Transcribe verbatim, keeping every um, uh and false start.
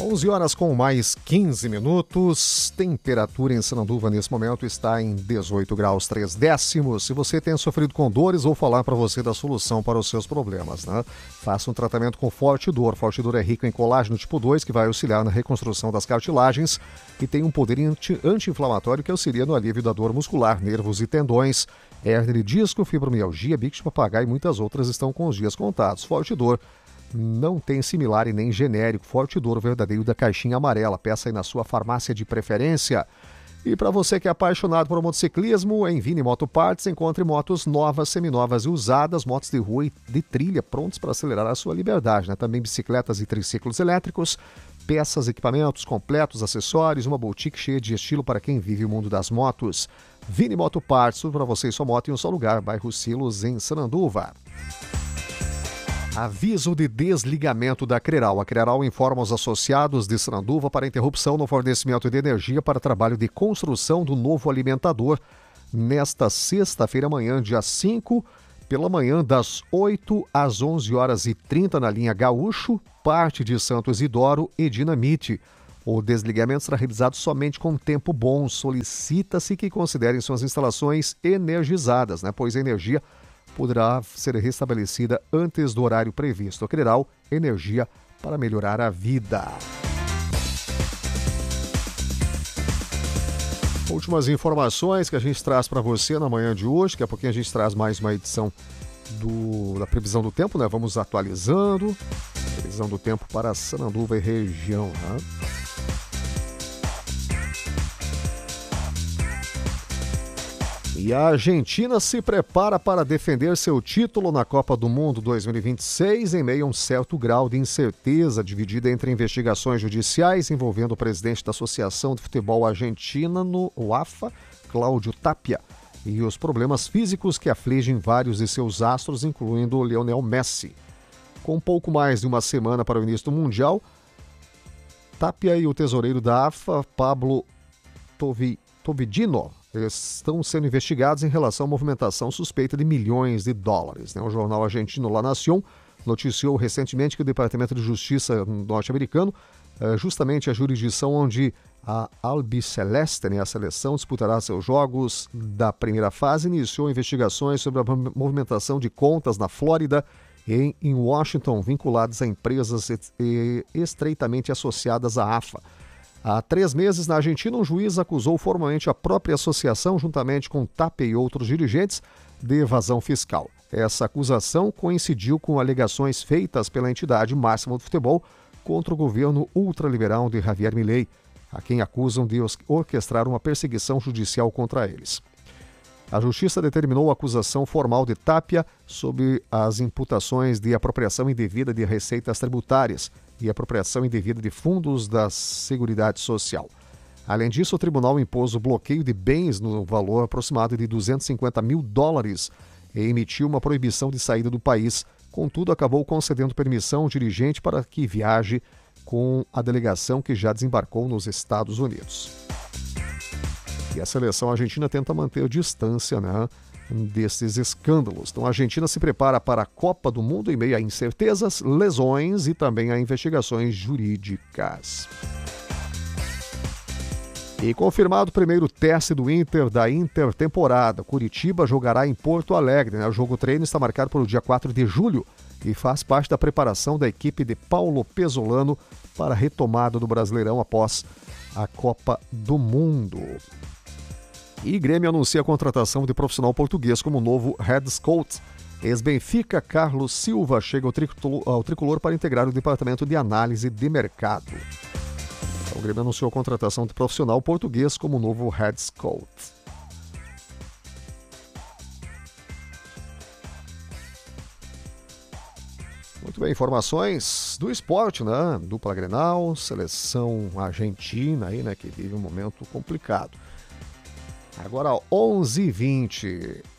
onze horas com mais quinze minutos, temperatura em Sananduva nesse momento está em dezoito graus três décimos. Se você tem sofrido com dores, vou falar para você da solução para os seus problemas, né? Faça um tratamento com Fortidor. Fortidor é rico em colágeno tipo dois, que vai auxiliar na reconstrução das cartilagens e tem um poder anti- anti-inflamatório que auxilia no alívio da dor muscular, nervos e tendões, hérnia de disco, fibromialgia, bico de papagaio e muitas outras estão com os dias contados. Fortidor não tem similar e nem genérico. Fortidor, verdadeiro da caixinha amarela. Peça aí na sua farmácia de preferência. E para você que é apaixonado por motociclismo, em Vini Moto Parts, encontre motos novas, seminovas e usadas, motos de rua e de trilha, prontos para acelerar a sua liberdade, né? Também bicicletas e triciclos elétricos, peças, equipamentos completos, acessórios, uma boutique cheia de estilo para quem vive o mundo das motos. Vini Moto Parts, tudo para você e sua moto em um só lugar, bairro Silos, em Sananduva. Aviso de desligamento da Creral. A Creral informa os associados de Sananduva para interrupção no fornecimento de energia para trabalho de construção do novo alimentador nesta sexta-feira amanhã, dia cinco, pela manhã, das oito às onze horas e trinta na linha Gaúcho, parte de Santo Isidoro e Dinamite. O desligamento será realizado somente com tempo bom. Solicita-se que considerem suas instalações energizadas, né? Pois a energia poderá ser restabelecida antes do horário previsto. A Creral, energia para melhorar a vida. Últimas informações que a gente traz para você na manhã de hoje. Daqui a pouquinho a gente traz mais uma edição do, da previsão do tempo, né? Vamos atualizando. Previsão do tempo para Sananduva e região, né? E a Argentina se prepara para defender seu título na Copa do Mundo dois mil e vinte e seis em meio a um certo grau de incerteza, dividida entre investigações judiciais envolvendo o presidente da Associação de Futebol Argentina, no U A F A, Cláudio Tapia, e os problemas físicos que afligem vários de seus astros, incluindo Lionel Messi. Com pouco mais de uma semana para o início do Mundial, Tapia e o tesoureiro da A F A, Pablo Tovi, Tobidino, estão sendo investigados em relação à movimentação suspeita de milhões de dólares. O jornal argentino La Nación noticiou recentemente que o Departamento de Justiça norte-americano, justamente a jurisdição onde a Albiceleste, a seleção, disputará seus jogos da primeira fase, iniciou investigações sobre a movimentação de contas na Flórida e em Washington, vinculadas a empresas estreitamente associadas à A F A. Há três meses, na Argentina, um juiz acusou formalmente a própria associação, juntamente com Tapia e outros dirigentes, de evasão fiscal. Essa acusação coincidiu com alegações feitas pela entidade máxima do futebol contra o governo ultraliberal de Javier Milei, a quem acusam de orquestrar uma perseguição judicial contra eles. A Justiça determinou a acusação formal de Tapia sobre as imputações de apropriação indevida de receitas tributárias e apropriação indevida de fundos da Seguridade Social. Além disso, o tribunal impôs o bloqueio de bens no valor aproximado de duzentos e cinquenta mil dólares e emitiu uma proibição de saída do país. Contudo, acabou concedendo permissão ao dirigente para que viaje com a delegação que já desembarcou nos Estados Unidos. E a seleção argentina tenta manter distância, né, desses escândalos. Então a Argentina se prepara para a Copa do Mundo em meio a incertezas, lesões e também a investigações jurídicas. E confirmado o primeiro teste do Inter da intertemporada. Curitiba jogará em Porto Alegre, né? O jogo treino está marcado para o dia quatro de julho e faz parte da preparação da equipe de Paulo Pesolano para a retomada do Brasileirão após a Copa do Mundo. E Grêmio anuncia a contratação de profissional português como novo head scout. Ex-Benfica, Carlos Silva, chega ao tricolor, ao tricolor para integrar o departamento de análise de mercado. O Grêmio anunciou a contratação de profissional português como novo head scout. Muito bem, informações do esporte, né? Dupla Grenal, seleção argentina aí, né, que vive um momento complicado. Agora onze e vinte.